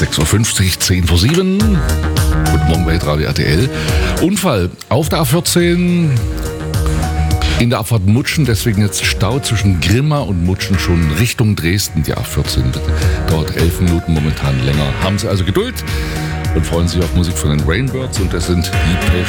6.50 Uhr, 10 vor 7. Guten Morgen bei Radio RTL. Unfall auf der A14 in der Abfahrt Mutschen, deswegen jetzt Stau zwischen Grimma und Mutschen schon Richtung Dresden. Die A14 dauert 11 Minuten momentan länger. Haben Sie also Geduld und freuen sich auf Musik von den Rainbirds und das sind Depeche